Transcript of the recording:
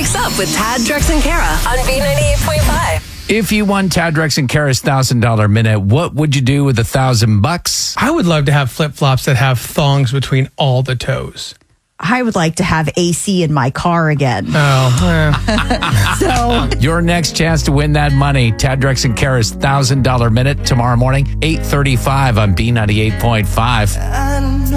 Wakes Up with Tad, Drex, and Kara on B98.5. If you won Tad, Drex, and Kara's $1,000 minute, what would you do with $1,000? I would love to have flip-flops that have thongs between all the toes. I would like to have AC in my car again. So Your next chance to win that money, Tad, Drex, and Kara's $1,000 minute tomorrow morning, 8:35 on B98.5.